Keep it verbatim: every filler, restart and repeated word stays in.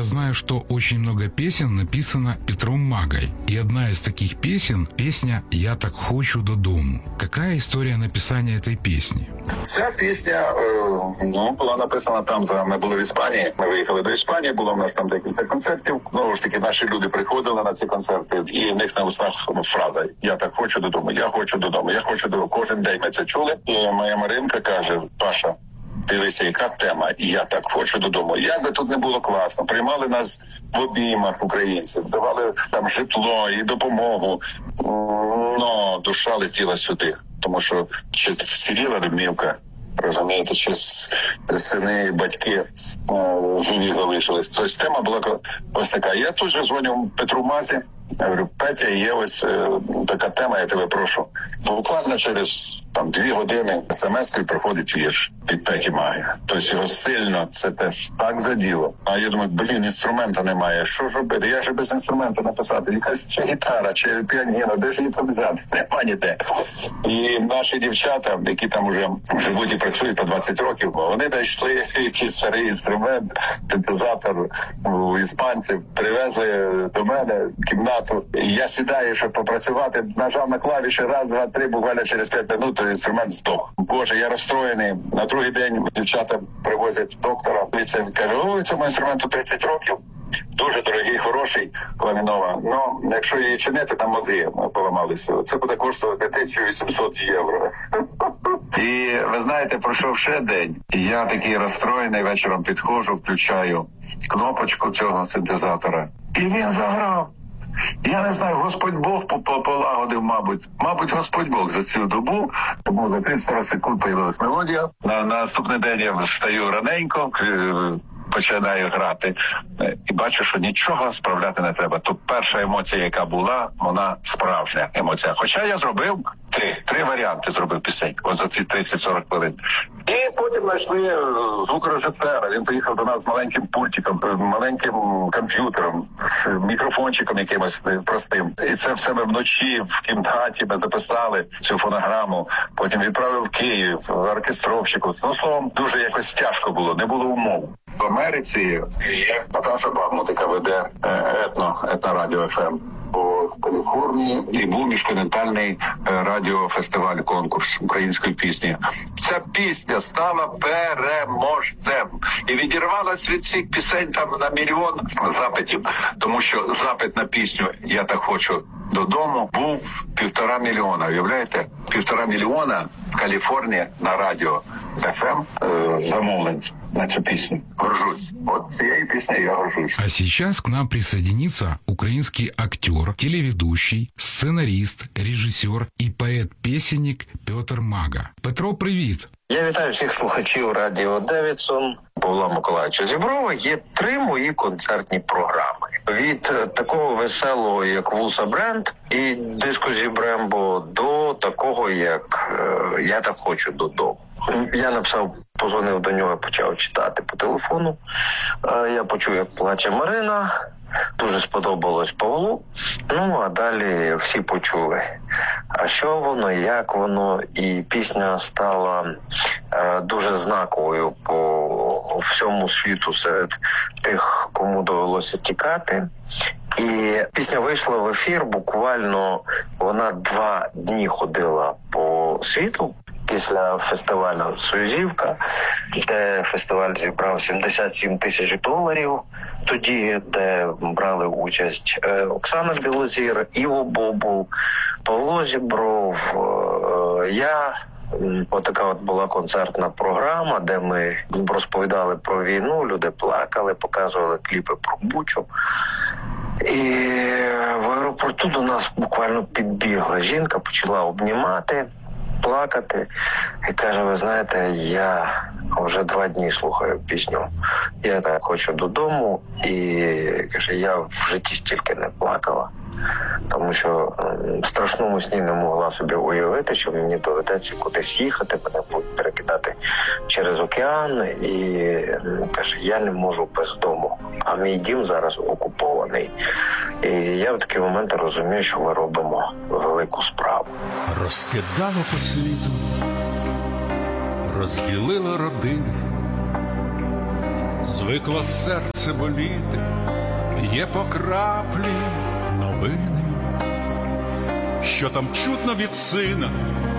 Я знаю, что очень много песен написано Петром Магой. И одна из таких песен – песня «Я так хочу додому». Какая история написания этой песни? Ця пісня ну, була написана там, за ми були в Іспанії, ми виїхали до Іспанії, було в нас там декілька концертів. Знову ж таки, наші люди приходили на ці концерти, і в них на устах фраза «Я так хочу додому, я хочу додому, я хочу додому». Кожен день ми це чули, і моя Маринка каже: «Паша, дивися, яка тема, і я так хочу додому». Як би тут не було класно, приймали нас в обіймах українців, давали там житло і допомогу, но душа летіла сюди, тому що чи сиділа домівка, розумієте, чи сини, батьки о, живі залишились. Тобто тема була ось така. Я тут же дзвоню Петру Мазі, я говорю: «Петя, є ось е, така тема, я тебе прошу». Буквально через там дві години смс-кою приходить вірш від Петі Маги. Тобто його сильно це теж так заділо. А я думаю, блін, інструмента немає, що ж робити? Як же без інструмента написати? Якась чи гітара, чи піаніно, де ж її там взяти? Нема ніде. І наші дівчата, які там уже живуть і працюють по двадцять років, вони знайшли якийсь старий інструмент, синтезатор у іспанців, привезли до мене в кімнату. І я сідаю, щоб попрацювати, нажав на клавіші, раз, два, три, буквально через п'ять минут інструмент здох. Боже, я розстроєний. На другий день дівчата привозять доктора. І це каже: «Ой, цьому інструменту тридцять років. Дуже дорогий, хороший, ламінова. Ну, якщо її чинити, там мозги поламалися. Це буде коштувати тисячу вісімсот євро». І ви знаєте, пройшов ще день, і я такий розстроєний, вечором підходжу, включаю кнопочку цього синтезатора, і він заграв. Я не знаю, Господь Бог полагодив, мабуть. Мабуть, Господь Бог за цю добу. Тому за тридцять секунд появилась мелодія. На, на наступний день я встаю раненько, починаю грати і бачу, що нічого справляти не треба. То перша емоція, яка була, вона справжня емоція. Хоча я зробив три, три варіанти зробив пісень, ось за ці тридцять-сорок хвилин. І потім знайшли звукорежисера. Він приїхав до нас з маленьким пультиком, маленьким комп'ютером, мікрофончиком якимось простим. І це все ми вночі в кімнаті ми записали цю фонограму. Потім відправив в Київ, оркестровщику. Ну, словом, дуже якось тяжко було, не було умов. В Америці є Наташа Бахмутика, веде етно, етнорадіо еф ем по Каліфорнії, і був міжконтинентальний радіофестиваль, конкурс української пісні. Ця пісня стала переможцем і відірвалась від всіх пісень там на мільйон запитів, тому що запит на пісню «Я так хочу додому» був півтора мільйона. Уявляєте? Півтора мільйона в Каліфорнії на радіо еф ем е, замовлень на цю пісню. Горжусь. Вот цією піснею я горжусь. А сейчас к нам присоединится украинский актер, телеведущий, сценарист, режиссер и поэт-песенник Петр Мага. Петро, привіт! Я вітаю всіх слухачів Радіо Девідсон. Павла Миколаївича Зіброва. Є три мої концертні програми. Від такого веселого, як Вуса Бренд і диско зі Брембо, до такого, як е, «Я так хочу додому». Я написав, позвонив до нього, почав читати по телефону. Е, я почув, як плаче Марина. Дуже сподобалось Павлу. Ну, а далі всі почули, а що воно, як воно. І пісня стала е, дуже знаковою по всьому світу серед тих, кому довелося тікати. І пісня вийшла в ефір, буквально вона два дні ходила по світу. Після фестивалю «Союзівка», де фестиваль зібрав сімдесят сім тисяч доларів, тоді, де брали участь Оксана Білозір, Іво Бобул, Павло Зібров, я. Отака от була концертна програма, де ми розповідали про війну, люди плакали, показували кліпи про Бучу. І в аеропорту до нас буквально підбігла жінка, почала обнімати, плакати і каже: ви знаєте, я вже два дні слухаю пісню «Я так хочу додому», і каже, я в житті стільки не плакала, тому що в страшному сні не могла собі уявити, що мені доведеться кудись їхати, мене будуть перекидати через океан, і каже, я не можу без дому, а мій дім зараз окупований. І я в такі моменти розумію, що ми робимо велику справу. Розкидало по світу, розділило родини, Звикло серце боліти, п'є по краплі новини, що там чутно від сина,